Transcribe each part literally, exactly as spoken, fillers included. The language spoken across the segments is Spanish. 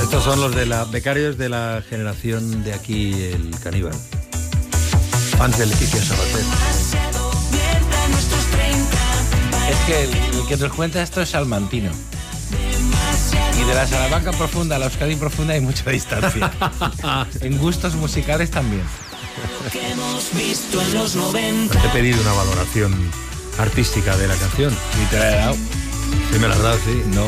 Estos son los de la becarios de la generación de aquí, el caníbal. Fans del Leticia Sabater. Es que el, el que nos cuenta esto es salmantino. Y de la Salamanca profunda a la Euskadi profunda hay mucha distancia. En gustos musicales también. Te he pedido una valoración artística de la canción. ¿Y te la he dado? Sí, me la has dado, sí. No.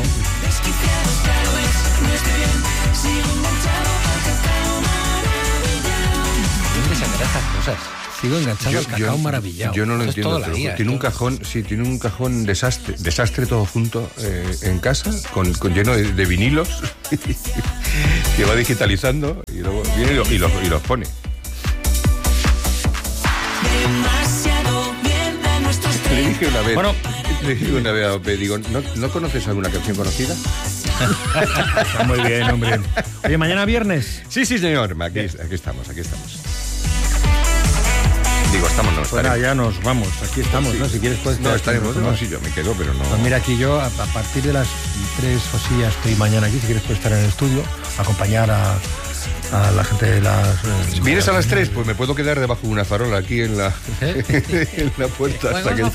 ¿Dónde sacar esas cosas? Sigo enganchado al cacao maravillado. Yo no lo Eso entiendo. Es toda la vida, tiene un cajón, sí, tiene un cajón desastre, desastre todo junto eh, en casa, con, con lleno de, de vinilos que va digitalizando y luego viene y, lo, y, los, y los pone. Le dije una vez, bueno, le dije una vez a Ope, digo, ¿no, ¿no conoces alguna canción conocida? Está muy bien, hombre. Oye, ¿mañana viernes? Sí, sí, señor. Aquí, aquí estamos, aquí estamos. Digo, estamos, no estaremos. Bueno, ya nos vamos, aquí estamos, sí. ¿No? Si quieres puedes... No, estaremos, no, sí, yo me quedo, pero no... Pues mira, aquí yo, a, a partir de las tres cosillas estoy mañana aquí, si quieres puedes estar en el estudio, acompañar a, a la gente de las... Si vienes a las tres, pues me puedo quedar debajo de una farola aquí en la, ¿eh? en la puerta. Hasta que...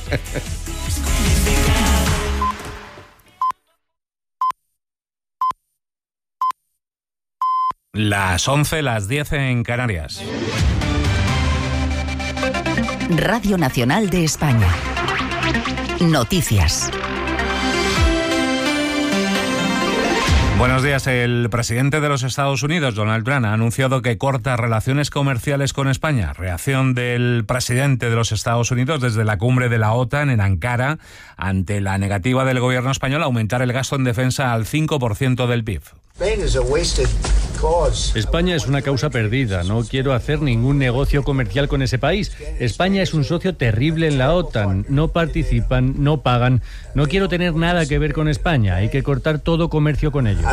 Las once, las diez en Canarias. Radio Nacional de España. Noticias. Buenos días. El presidente de los Estados Unidos, Donald Trump, ha anunciado que corta relaciones comerciales con España. Reacción del presidente de los Estados Unidos desde la cumbre de la OTAN en Ankara ante la negativa del gobierno español a aumentar el gasto en defensa al cinco por ciento del P I B. España es una causa perdida. No quiero hacer ningún negocio comercial con ese país. España es un socio terrible en la OTAN. No participan, no pagan. No quiero tener nada que ver con España. Hay que cortar todo comercio con ellos.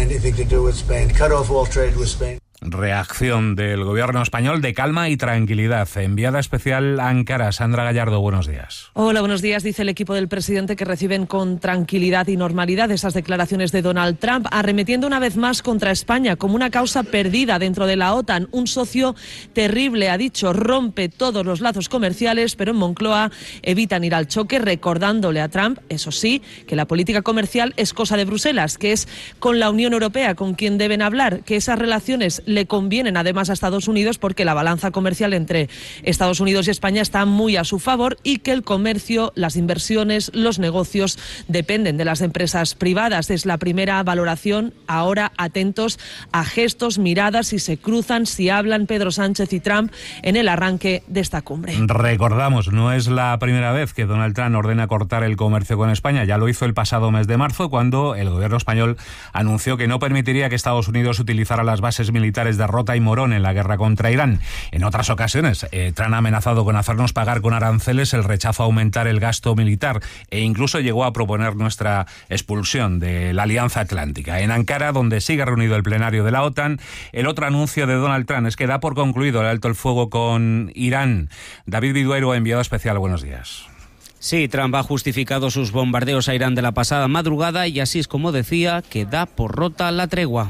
Reacción del gobierno español de calma y tranquilidad. Enviada especial a Ankara, Sandra Gallardo, buenos días. Hola, buenos días. Dice el equipo del presidente que reciben con tranquilidad y normalidad esas declaraciones de Donald Trump, arremetiendo una vez más contra España como una causa perdida dentro de la OTAN. Un socio terrible, ha dicho, rompe todos los lazos comerciales, pero en Moncloa evitan ir al choque, recordándole a Trump, eso sí, que la política comercial es cosa de Bruselas, que es con la Unión Europea con quien deben hablar, que esas relaciones le convienen además a Estados Unidos porque la balanza comercial entre Estados Unidos y España está muy a su favor y que el comercio, las inversiones, los negocios dependen de las empresas privadas. Es la primera valoración. Ahora atentos a gestos, miradas, si se cruzan, si hablan Pedro Sánchez y Trump en el arranque de esta cumbre. Recordamos, no es la primera vez que Donald Trump ordena cortar el comercio con España. Ya lo hizo el pasado mes de marzo cuando el gobierno español anunció que no permitiría que Estados Unidos utilizara las bases militares de Rota y Morón en la guerra contra Irán. En otras ocasiones, eh, Trump ha amenazado con hacernos pagar con aranceles el rechazo a aumentar el gasto militar e incluso llegó a proponer nuestra expulsión de la Alianza Atlántica. En Ankara, donde sigue reunido el plenario de la OTAN, el otro anuncio de Donald Trump es que da por concluido el alto el fuego con Irán. David Viduero, enviado especial, buenos días. Sí, Trump ha justificado sus bombardeos a Irán de la pasada madrugada y así es como decía que da por rota la tregua.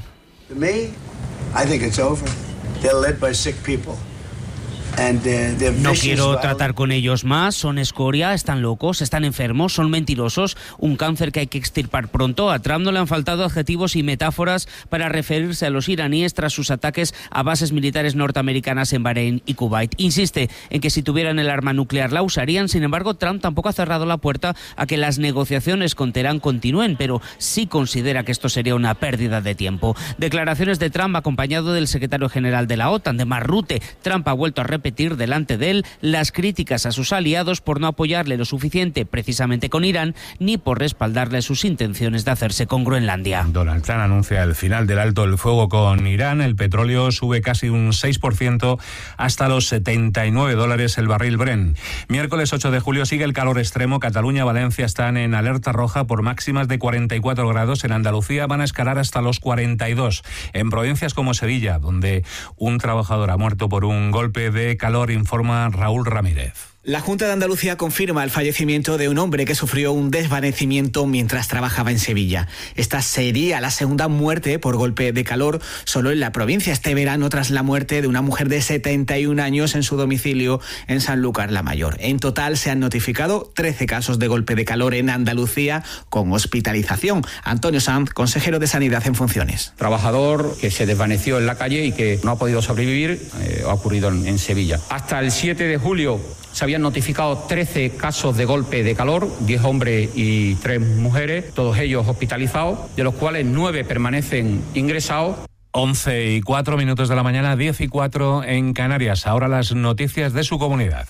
I think it's over. They're led by sick people. And, uh, no quiero tratar con ellos más, son escoria, están locos, están enfermos, son mentirosos, un cáncer que hay que extirpar pronto. A Trump no le han faltado adjetivos y metáforas para referirse a los iraníes tras sus ataques a bases militares norteamericanas en Bahrein y Kuwait. Insiste en que si tuvieran el arma nuclear la usarían. Sin embargo, Trump tampoco ha cerrado la puerta a que las negociaciones con Teherán continúen, pero sí considera que esto sería una pérdida de tiempo. Declaraciones de Trump acompañado del secretario general de la OTAN, de Mark Rutte. Trump ha vuelto a repetir repetir delante de él las críticas a sus aliados por no apoyarle lo suficiente precisamente con Irán, ni por respaldarle sus intenciones de hacerse con Groenlandia. Donald Trump anuncia el final del alto el fuego con Irán. El petróleo sube casi un seis por ciento hasta los setenta y nueve dólares el barril Brent. Miércoles ocho de julio sigue el calor extremo. Cataluña y Valencia están en alerta roja por máximas de cuarenta y cuatro grados. En Andalucía van a escalar hasta los cuarenta y dos. En provincias como Sevilla, donde un trabajador ha muerto por un golpe de calor, informa Raúl Ramírez. La Junta de Andalucía confirma el fallecimiento de un hombre que sufrió un desvanecimiento mientras trabajaba en Sevilla. Esta sería la segunda muerte por golpe de calor solo en la provincia este verano, tras la muerte de una mujer de setenta y un años en su domicilio en Sanlúcar la Mayor. En total se han notificado trece casos de golpe de calor en Andalucía con hospitalización. Antonio Sanz, consejero de Sanidad en funciones. Trabajador que se desvaneció en la calle y que no ha podido sobrevivir, eh, ha ocurrido en, en Sevilla. Hasta el siete de julio se habían notificado trece casos de golpe de calor, diez hombres y tres mujeres, todos ellos hospitalizados, de los cuales nueve permanecen ingresados. once y cuatro minutos de la mañana, diez y cuatro en Canarias. Ahora las noticias de su comunidad.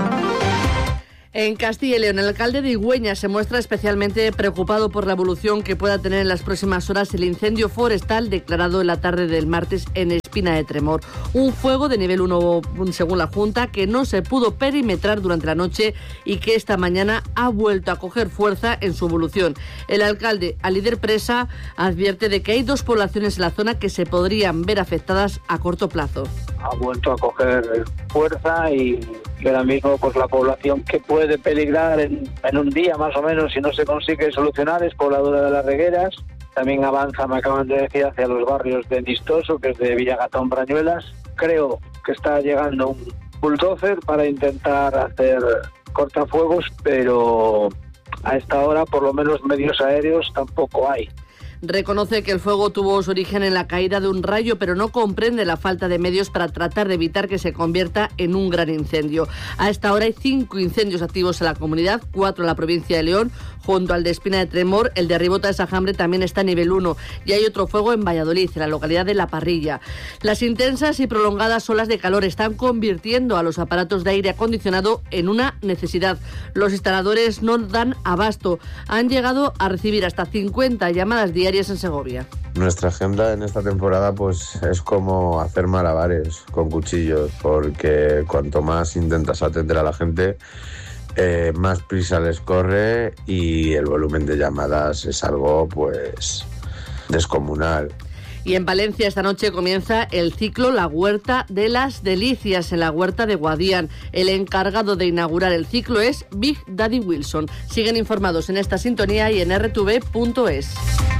En Castilla y León, el alcalde de Igüeña se muestra especialmente preocupado por la evolución que pueda tener en las próximas horas el incendio forestal declarado en la tarde del martes en Espina de Tremor. Un fuego de nivel uno, según la Junta, que no se pudo perimetrar durante la noche y que esta mañana ha vuelto a coger fuerza en su evolución. El alcalde, al líder presa, advierte de que hay dos poblaciones en la zona que se podrían ver afectadas a corto plazo. Ha vuelto a coger fuerza y, y ahora mismo pues la población que puede peligrar en, en un día más o menos si no se consigue solucionar es pobladora de las Regueras. También avanza, me acaban de decir, hacia los barrios de Nistoso, que es de Villagatón, Brañuelas. Creo que está llegando un bulldozer para intentar hacer cortafuegos, pero a esta hora por lo menos medios aéreos tampoco hay. Reconoce que el fuego tuvo su origen en la caída de un rayo, pero no comprende la falta de medios para tratar de evitar que se convierta en un gran incendio. A esta hora hay cinco incendios activos en la comunidad, cuatro en la provincia de León. Junto al de Espina de Tremor, el de Ribota de Sajambre también está a nivel uno. Y hay otro fuego en Valladolid, en la localidad de La Parrilla. Las intensas y prolongadas olas de calor están convirtiendo a los aparatos de aire acondicionado en una necesidad. Los instaladores no dan abasto. Han llegado a recibir hasta cincuenta llamadas diarias en Segovia. Nuestra agenda en esta temporada pues es como hacer malabares con cuchillos, porque cuanto más intentas atender a la gente, eh, más prisa les corre y el volumen de llamadas es algo pues descomunal. Y en Valencia esta noche comienza el ciclo La Huerta de las Delicias en la Huerta de Guadián. El encargado de inaugurar el ciclo es Big Daddy Wilson. Siguen informados en esta sintonía y en erre te ve punto es.